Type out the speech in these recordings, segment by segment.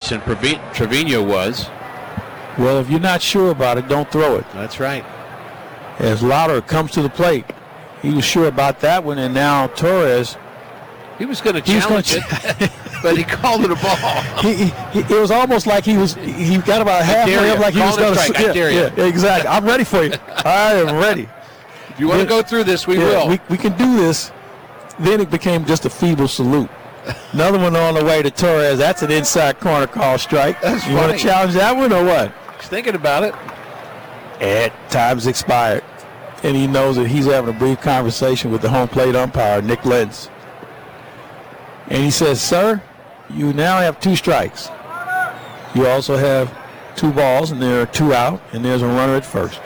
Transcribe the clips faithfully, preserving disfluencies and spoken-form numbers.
and Trevino was. Well, if you're not sure about it, don't throw it. That's right. As Lauder comes to the plate, he was sure about that one, and now Torres. He was going to challenge it, but he called it a ball. He, he, he, it was almost like he was. He got about halfway up, like he was going to. Yeah, yeah, yeah, exactly. I'm ready for you. I am ready. If you want to go through this, we yeah, will. We, we can do this. Then it became just a feeble salute. Another one on the way to Torres. That's an inside corner call strike. That's you funny. want to challenge that one or what? He's thinking about it. And time's expired. And he knows that he's having a brief conversation with the home plate umpire, Nick Lentz. And he says, sir, you now have two strikes. You also have two balls, and there are two out, and there's a runner at first.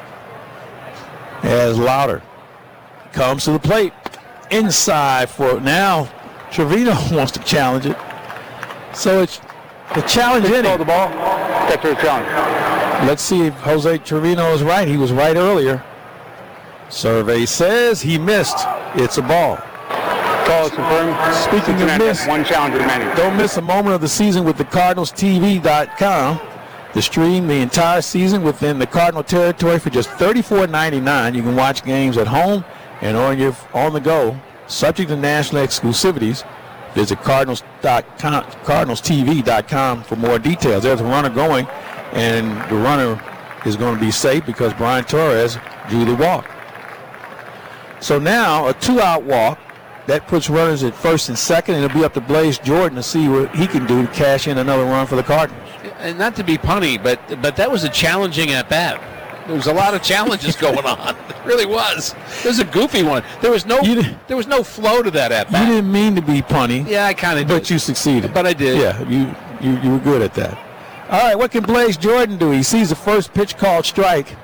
As Lauder comes to the plate, inside for now, Trevino wants to challenge it. So it's the challenge inning. Throw the ball. Step to the challenge. Let's see if Jose Trevino is right. He was right earlier. Survey says he missed. It's a ball. Call is confirmed. Speaking of miss, one challenge remaining. Don't miss a moment of the season with the Cardinals T V dot com. To stream the entire season within the Cardinal territory for just thirty-four ninety-nine. You can watch games at home and on your on the go, subject to national exclusivities. Visit Cardinals dot com, Cardinals T V dot com for more details. There's a runner going, and the runner is going to be safe because Brian Torres drew the walk. So now a two-out walk. That puts runners at first and second, and it'll be up to Blaze Jordan to see what he can do to cash in another run for the Cardinals. And not to be punny, but but that was a challenging at-bat. There was a lot of challenges going on. It really was. It was a goofy one. There was no there was no flow to that at-bat. You didn't mean to be punny. Yeah, I kind of did. But you succeeded. But I did. Yeah, you, you, you were good at that. All right, what can Blaze Jordan do? He sees the first pitch called strike.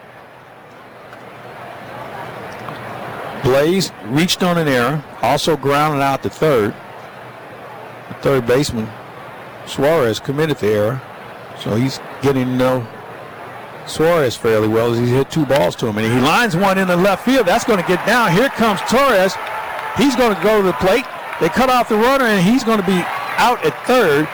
Blaze reached on an error, also grounded out to third. The third baseman, Suarez, committed the error, so he's getting to know Suarez fairly well as he's hit two balls to him. And he lines one in the left field. That's going to get down. Here comes Torres. He's going to go to the plate. They cut off the runner, and he's going to be out at third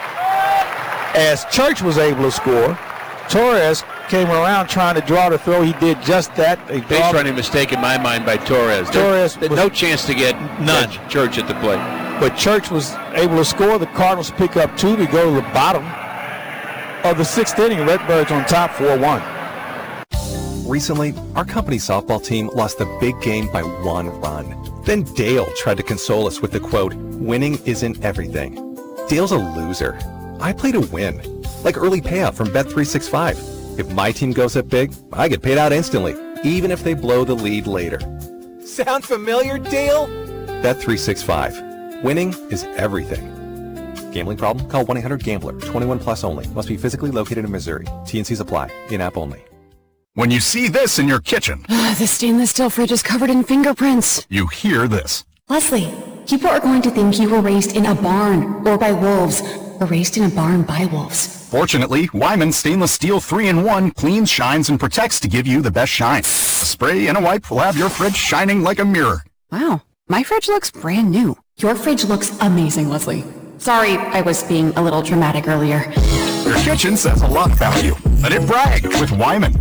as Church was able to score. Torres came around trying to draw the throw. He did just that. A base running mistake in my mind by Torres. Torres there, no chance to get none. Church at the plate. But Church was able to score. The Cardinals pick up two. We go to the bottom of the sixth inning. Redbirds on top four one. Recently, our company softball team lost the big game by one run. Then Dale tried to console us with the quote, winning isn't everything. Dale's a loser. I play to win. Like early payout from Bet three sixty-five. If my team goes up big, I get paid out instantly, even if they blow the lead later. Sound familiar, Dale? Bet three sixty-five. Winning is everything. Gambling problem? Call one eight hundred gambler. twenty-one plus only. Must be physically located in Missouri. T and C's apply. In-app only. When you see this in your kitchen, the stainless steel fridge is covered in fingerprints. You hear this. Leslie, people are going to think you were raised in a barn or by wolves, or raised in a barn by wolves. Fortunately, Wyman Stainless Steel three in one cleans, shines, and protects to give you the best shine. A spray and a wipe will have your fridge shining like a mirror. Wow, my fridge looks brand new. Your fridge looks amazing, Leslie. Sorry, I was being a little dramatic earlier. Your kitchen says a lot about you. Let it brag with Wyman.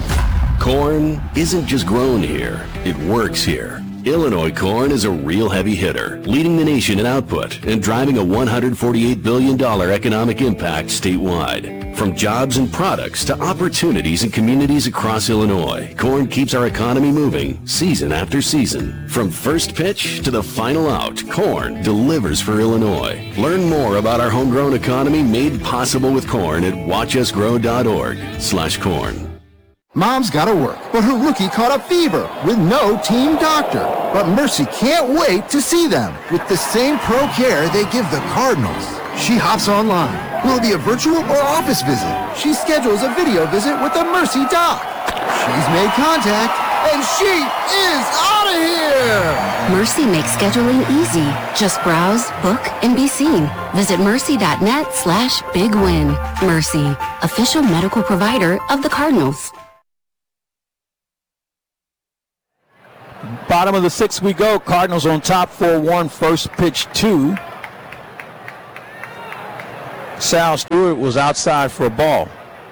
Corn isn't just grown here, it works here. Illinois corn is a real heavy hitter, leading the nation in output and driving a one hundred forty-eight billion dollars economic impact statewide. From jobs and products to opportunities in communities across Illinois, corn keeps our economy moving season after season. From first pitch to the final out, corn delivers for Illinois. Learn more about our homegrown economy made possible with corn at watch us grow dot org slash corn. Mom's gotta work, but her rookie caught a fever with no team doctor. But Mercy can't wait to see them with the same pro care they give the Cardinals. She hops online. Will it be a virtual or office visit? She schedules a video visit with the Mercy doc. She's made contact, and she is out of here! Mercy makes scheduling easy. Just browse, book, and be seen. Visit mercy dot net slash big win. Mercy, official medical provider of the Cardinals. Bottom of the sixth we go. Cardinals on top four one. First pitch two. Sal Stewart was outside for a ball.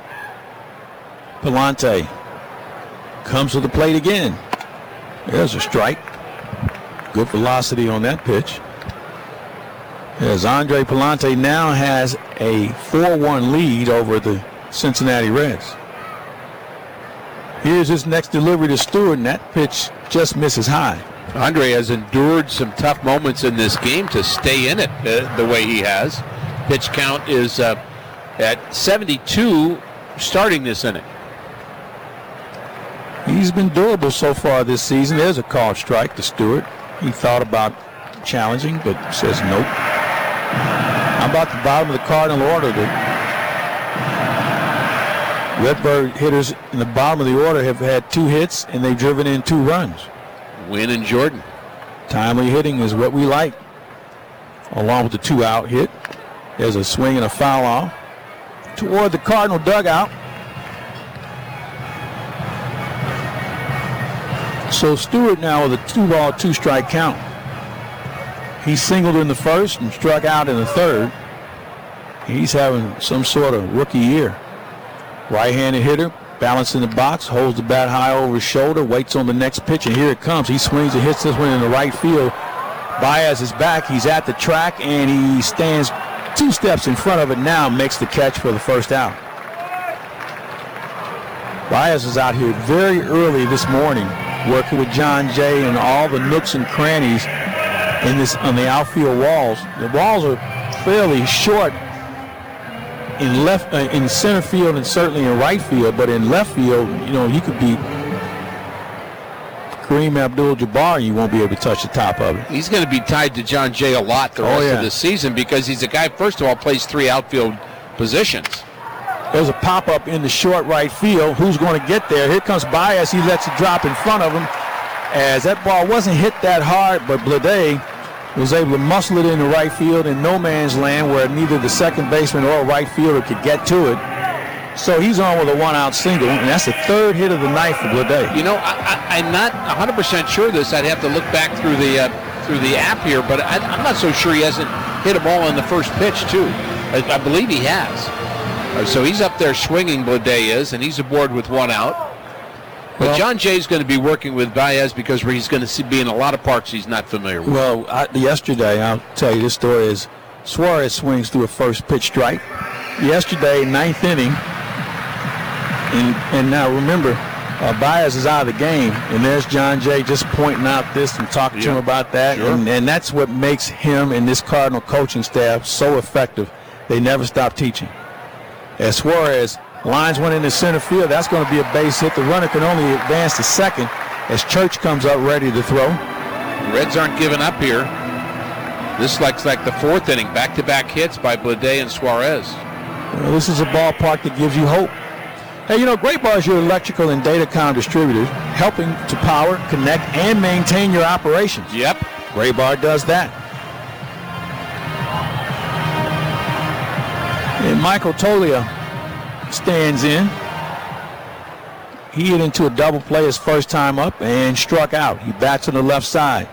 Palante comes to the plate again. There's a strike. Good velocity on that pitch. As Andre Palante now has a four one lead over the Cincinnati Reds. Here's his next delivery to Stewart, and that pitch just misses high. Andre has endured some tough moments in this game to stay in it uh, the way he has. Pitch count is uh, at seventy-two starting this inning. He's been durable so far this season. There's a called strike to Stewart. He thought about challenging, but says nope. How about the bottom of the Cardinal order? The Redbird hitters in the bottom of the order have had two hits, and they've driven in two runs. Wynn and Jordan. Timely hitting is what we like, along with the two-out hit. There's a swing and a foul off toward the Cardinal dugout. So Stewart now with a two-ball, two-strike count. He singled in the first and struck out in the third. He's having some sort of rookie year. Right-handed hitter, balanced in the box, holds the bat high over his shoulder, waits on the next pitch, and here it comes. He swings and hits this one in the right field. Baez is back. He's at the track, and he stands two steps in front of it now, makes the catch for the first out. Baez is out here very early this morning, working with John Jay and all the nooks and crannies in this on the outfield walls. The walls are fairly short in left, uh, in center field, and certainly in right field. But in left field, you know, you could be Kareem Abdul-Jabbar, you won't be able to touch the top of it. He's going to be tied to John Jay a lot the Oh, rest yeah. of the season because he's a guy, first of all, plays three outfield positions. There's a pop-up in the short right field. Who's going to get there? Here comes Baez. He lets it drop in front of him. As that ball wasn't hit that hard, but Blade was able to muscle it into right field in no man's land where neither the second baseman or right fielder could get to it. So he's on with a one-out single, and that's the third hit of the night for Blade. You know, I, I, I'm not one hundred percent sure of this. I'd have to look back through the uh, through the app here, but I, I'm not so sure he hasn't hit a ball on the first pitch, too. I, I believe he has. Uh, so he's up there swinging, Blade is, and he's aboard with one out. But Well, John Jay's going to be working with Baez because he's going to see, be in a lot of parks he's not familiar with. Well, I, yesterday, I'll tell you this story is Suarez swings through a first pitch strike. Yesterday, ninth inning, and, and now remember, uh, Baez is out of the game, and there's John Jay just pointing out this and talking to Yeah, him about that. sure. And, and that's what makes him and this Cardinal coaching staff so effective. They never stop teaching. As Suarez lines one into center field, that's going to be a base hit. The runner can only advance to second as Church comes up ready to throw. Reds aren't giving up here. This looks like the fourth inning, back-to-back hits by Blade and Suarez. Well, this is a ballpark that gives you hope. Hey, you know, Great Bar is your electrical and datacom distributor, helping to power, connect, and maintain your operations. Yep. Great Bar does that. And Michael Toglia stands in. He hit into a double play his first time up and struck out. He bats on the left side.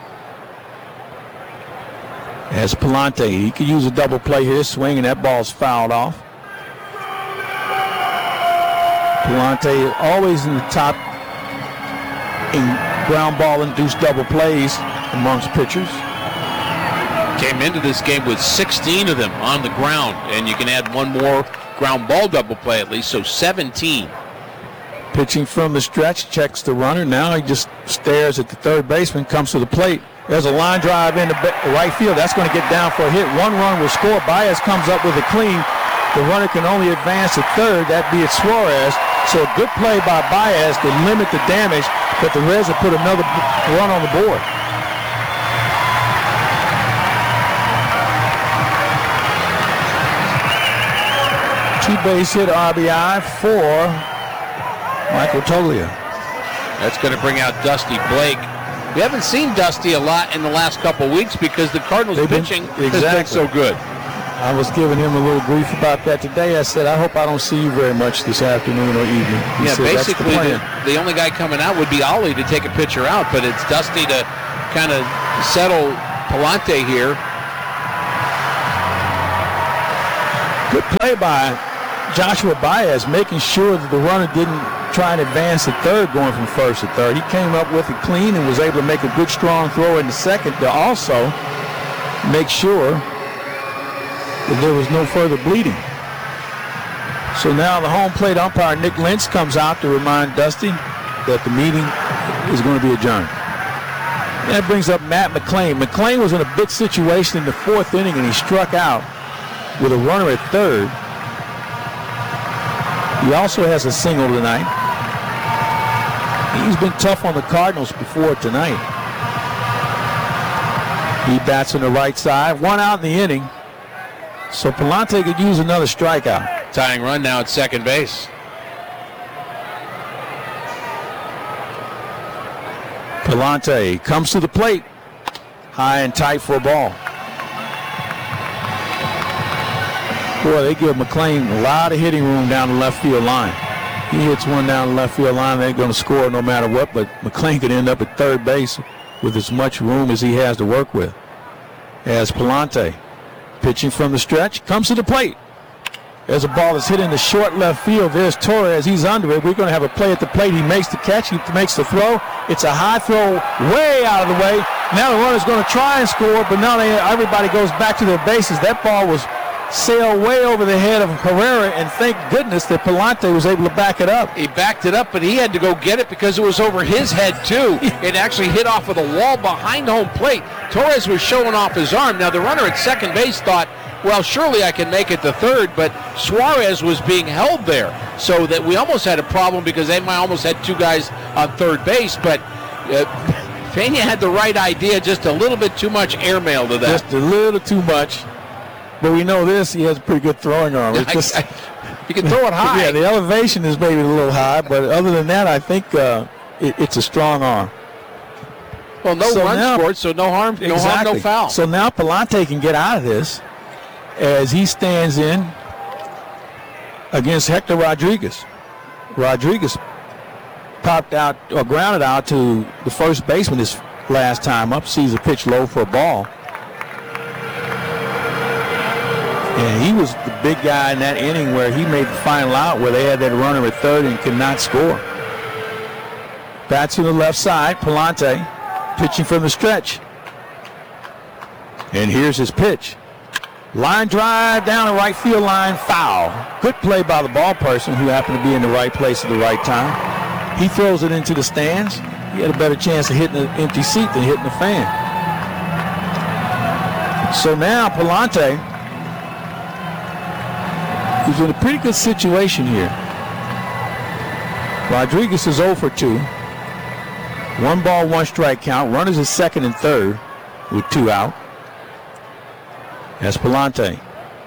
As Palante, he could use a double play here, swing, and that ball's fouled off. Palante always in the top in ground ball induced double plays amongst pitchers. Came into this game with sixteen of them on the ground, and you can add one more ground ball double play at least, so seventeen. Pitching from the stretch, checks the runner. Now he just stares at the third baseman, comes to the plate. There's a line drive into right field. That's going to get down for a hit. One run will score. Baez comes up with a clean. The runner can only advance to third. That be it Suarez. So a good play by Baez to limit the damage, but the Reds have put another run on the board. Two base hit R B I for Michael Toglia. That's going to bring out Dusty Blake. We haven't seen Dusty a lot in the last couple weeks because the Cardinals They've been- pitching exactly. has been so good. I was giving him a little grief about that today. I said, I hope I don't see you very much this afternoon or evening. He Yeah, said, "That's the basically the, plan." the only guy coming out would be Ollie to take a pitcher out, but it's Dusty to kind of settle Palante here. Good play by Joshua Baez, making sure that the runner didn't try and advance to third going from first to third. He came up with it clean and was able to make a good strong throw in the second to also make sure that there was no further bleeding. So now the home plate umpire, Nick Lynch, comes out to remind Dusty that the meeting is going to be adjourned. That brings up Matt McClain. McClain was in a big situation in the fourth inning, and he struck out with a runner at third. He also has a single tonight. He's been tough on the Cardinals before tonight. He bats on the right side. One out in the inning. So Palante could use another strikeout. Tying run now at second base. Palante comes to the plate. High and tight for a ball. Boy, they give McClain a lot of hitting room down the left field line. He hits one down the left field line, they're going to score no matter what, but McClain could end up at third base with as much room as he has to work with. As Palante pitching from the stretch, comes to the plate. There's a ball that's hit in the short left field. There's Torres. He's under it. We're going to have a play at the plate. He makes the catch. He makes the throw. It's a high throw way out of the way. Now the runner's going to try and score, but now they, everybody goes back to their bases. That ball was sailed way over the head of Herrera, and thank goodness that Palante was able to back it up. He backed it up, but he had to go get it because it was over his head, too. It actually hit off of the wall behind home plate. Torres was showing off his arm. Now the runner at second base thought, well, surely I can make it to third, but Suarez was being held there, so that we almost had a problem because they might almost had two guys on third base, but uh, Pena had the right idea, just a little bit too much airmail to that. Just a little too much. But we know this, he has a pretty good throwing arm. It's just, I, I, you can throw it high. Yeah, the elevation is maybe a little high, but other than that, I think uh, it, it's a strong arm. Well, no so run now, scored, so no harm, no exactly. harm, no foul. So now Palante can get out of this as he stands in against Hector Rodriguez. Rodriguez popped out or grounded out to the first baseman this last time up, sees a pitch low for a ball. And he was the big guy in that inning where he made the final out where they had that runner at third and could not score. Bats to the left side, Palante pitching from the stretch. And here's his pitch. Line drive down the right field line, foul. Good play by the ball person who happened to be in the right place at the right time. He throws it into the stands. He had a better chance of hitting an empty seat than hitting the fan. So now Palante is in a pretty good situation here. Rodriguez is oh for two. One ball, one strike count. Runners at second and third with two out. That's Palante.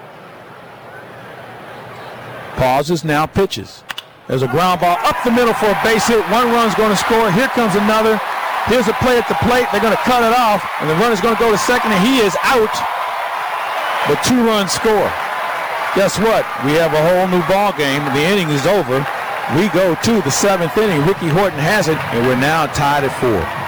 Pauses, now pitches. There's a ground ball up the middle for a base hit. One run's going to score. Here comes another. Here's a play at the plate. They're going to cut it off, and the runner's going to go to second, and he is out. But two runs score. Guess what? We have a whole new ball game. The inning is over. We go to the seventh inning. Ricky Horton has it, and we're now tied at four.